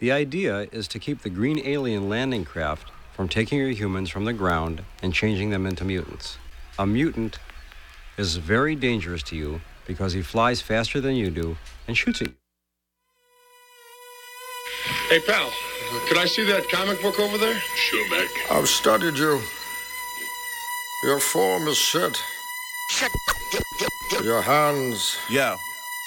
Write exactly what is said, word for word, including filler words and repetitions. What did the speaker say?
The idea is to keep the green alien landing craft from taking your humans from the ground and changing them into mutants. A mutant is very dangerous to you because he flies faster than you do and shoots at you. Hey, pal, could I see that comic book over there? Sure, Mac. I've studied you. Your form is set. Your hands. Yeah.